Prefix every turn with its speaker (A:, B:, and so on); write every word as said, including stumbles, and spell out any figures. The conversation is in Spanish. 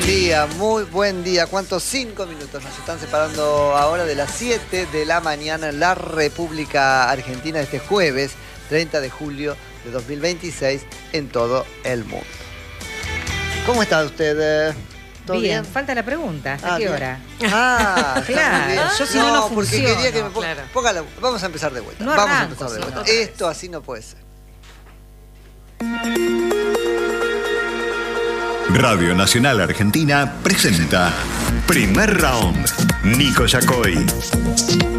A: buen día, muy buen día. ¿Cuántos? Cinco minutos nos están separando ahora de las siete de la mañana en la República Argentina este jueves treinta de julio de dos mil veintiséis en todo el mundo. ¿Cómo está usted? ¿Todo bien?
B: Bien, falta la pregunta. ¿Hasta
A: Ah,
B: qué
A: bien.
B: hora?
A: Ah,
B: claro.
A: bien.
B: Yo si no, no
A: porque
B: funciono,
A: quería que me ponga...
B: claro.
A: Póngala, vamos a empezar de vuelta.
B: No
A: vamos
B: arranco,
A: a empezar de
B: sí,
A: vuelta.
B: otra vez.
A: Esto así no puede ser.
C: Radio Nacional Argentina presenta Primer Round. Nico Yacoy.